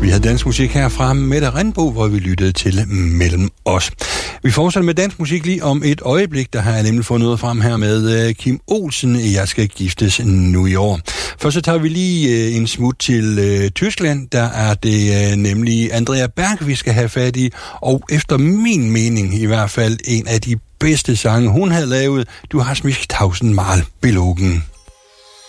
Vi havde dansk musik her fra Mette Rindbo, hvor vi lyttede til Mellem os. Vi fortsætter med dansk musik lige om et øjeblik, der har jeg nemlig fundet noget frem her med Kim Olsen. Jeg skal giftes nu i år. Først så tager vi lige en smut til Tyskland. Der er det nemlig Andrea Berg, vi skal have fat i. Og efter min mening i hvert fald en af de bedste sange, hun havde lavet. Du hast mich tausendmal belogen.